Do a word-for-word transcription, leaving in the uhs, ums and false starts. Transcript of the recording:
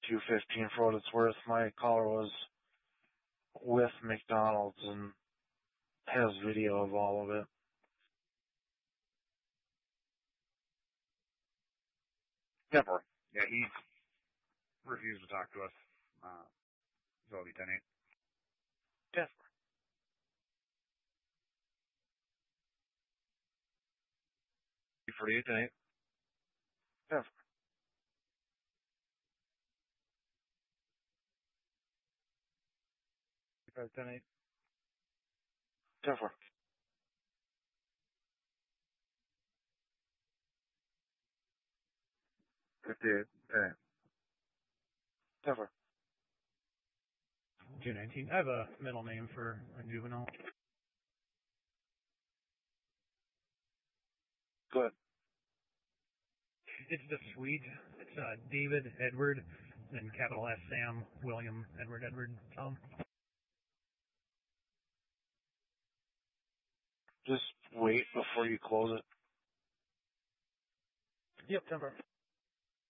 two fifteen for what it's worth. My caller was with McDonald's and has video of all of it. Denver. Yeah, he refused to talk to us. Uh, so it'll be ten eight. Denver. forty-eight, ten eight. Denver. five, ten eight. Denver. fifty-eight, ten eight. Denver. two nineteen. I have a middle name for a juvenile. Go ahead. It's the Swede. It's uh, David Edward, then capital S Sam William Edward Edward Tom. Just wait before you close it. Yep, Denver.